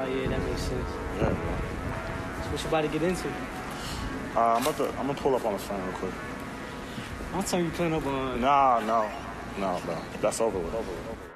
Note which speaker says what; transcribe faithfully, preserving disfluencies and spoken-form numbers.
Speaker 1: Oh, yeah, that makes sense.
Speaker 2: Yeah, bro.
Speaker 1: So what you about to get into?
Speaker 2: Uh, I'm about to, I'm gonna pull up on the phone real quick.
Speaker 1: I'll tell you plan up on...
Speaker 2: Nah, no, no, no. That's over with. Over with. Over with.